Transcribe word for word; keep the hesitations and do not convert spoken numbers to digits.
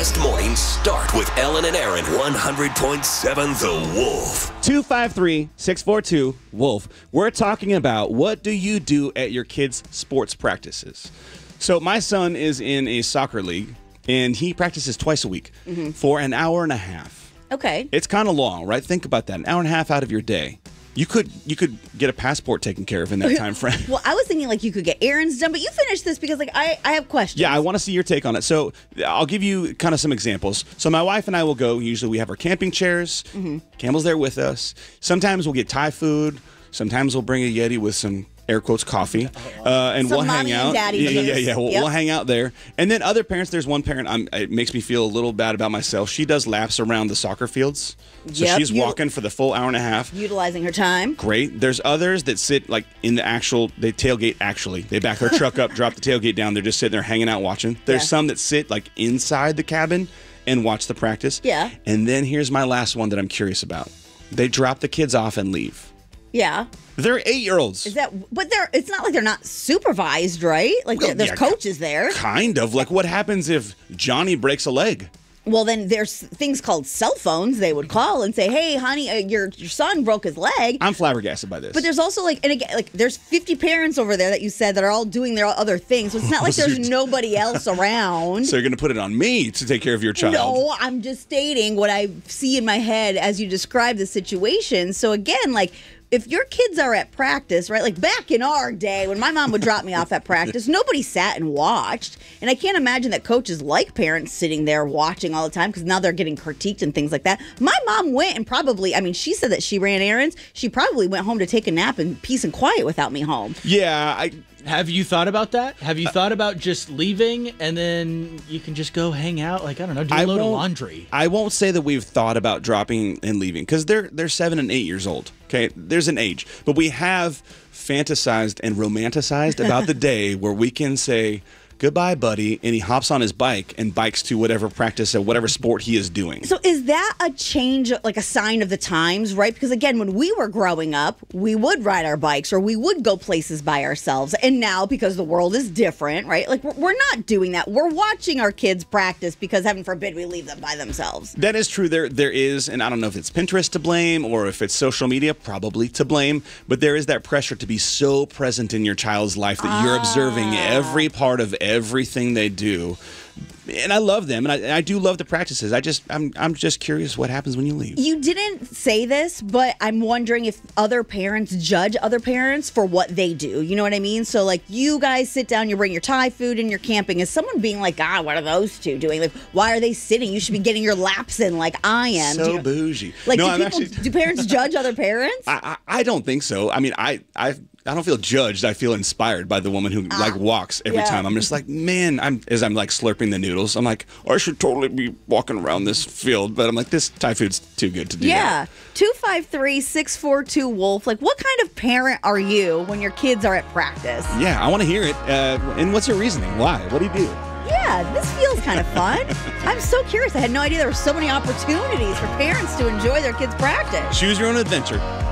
best mornings start with Ellen and Aaron. one hundred point seven The Wolf. two five three, six four two, Wolf. We're talking about what do you do at your kids' sports practices. So my son is in a soccer league, and he practices twice a week mm-hmm. for an hour and a half. Okay. It's kind of long, right? Think about that. An hour and a half out of your day. You could you could get a passport taken care of in that time frame. Well, I was thinking like you could get errands done, but you finish this because like I, I have questions. Yeah, I want to see your take on it. So I'll give you kind of some examples. So my wife and I will go. Usually we have our camping chairs. Mm-hmm. Campbell's there with us. Sometimes we'll get Thai food. Sometimes we'll bring a Yeti with some air quotes coffee, uh, and Some we'll hang mommy out. And daddy yeah, yeah, yeah, juice. yeah. We'll, Yep. we'll hang out there. And then other parents. There's one parent. I'm, it makes me feel a little bad about myself. She does laps around the soccer fields, so Yep, she's you- walking for the full hour and a half. Utilizing her time. Great. There's others that sit like in the actual, they tailgate actually. They back their truck up, drop the tailgate down. They're just sitting there hanging out watching. There's Yeah. some that sit like inside the cabin and watch the practice. Yeah. And then here's my last one that I'm curious about. They drop the kids off and leave. Yeah. They're eight-year-olds. Is that? But they're. It's not like they're not supervised, right? Like Well, there's yeah, coaches there. Kind of. Like what happens if Johnny breaks a leg? Well, then there's things called cell phones. They would call and say, "Hey, honey, uh, your your son broke his leg." I'm flabbergasted by this. But there's also like, and again, like there's fifty parents over there that you said that are all doing their other things. So it's not like So there's you're- nobody else around. So you're going to put it on me to take care of your child? No, I'm just stating what I see in my head as you describe the situation. So again, like if your kids are at practice, right? Like back in our day when my mom would drop me off at practice, nobody sat and watched. And I can't imagine that coaches like parents sitting there watching all the time because now they're getting critiqued and things like that. My mom went and probably, I mean, she said that she ran errands. She probably went home to take a nap in peace and quiet without me home. Yeah, I... Have you thought about that? Have you thought about just leaving and then you can just go hang out? Like, I don't know, do a I load of won't- laundry. I won't say that we've thought about dropping and leaving because they're they're seven and eight years old. Okay, there's an age, but we have fantasized and romanticized about the day where we can say goodbye, buddy, and he hops on his bike and bikes to whatever practice or whatever sport he is doing. So is that a change, like a sign of the times, right? Because again, when we were growing up, we would ride our bikes or we would go places by ourselves. And now, because the world is different, right? Like we're we're not doing that. We're watching our kids practice because heaven forbid we leave them by themselves. That is true. There, there is, and I don't know if it's Pinterest to blame or if it's social media, probably to blame, but there is that pressure to be so present in your child's life that you're observing every part of everything they do. And I love them, and I, and I do love the practices. I just, I'm, I'm just curious what happens when you leave. You didn't say this, but I'm wondering if other parents judge other parents for what they do. You know what I mean? So, like, you guys sit down, you bring your Thai food, and you're camping. Is someone being like, ah, what are those two doing? Like, why are they sitting? You should be getting your laps in like I am. So Do you know- bougie. Like, no, do, I'm people, actually. do parents judge other parents? I, I, I don't think so. I mean, I, I, I don't feel judged. I feel inspired by the woman who like walks every yeah. time. I'm just like, man, I'm as I'm like slurping the noodles. I'm like, I should totally be walking around this field, but I'm like, this Thai food's too good to do Yeah. that. two five three, six four two, Wolf. Like, what kind of parent are you when your kids are at practice? Yeah, I want to hear it. Uh, and what's your reasoning? Why? What do you do? Yeah, this feels kind of fun. I'm so curious. I had no idea there were so many opportunities for parents to enjoy their kids' practice. Choose your own adventure.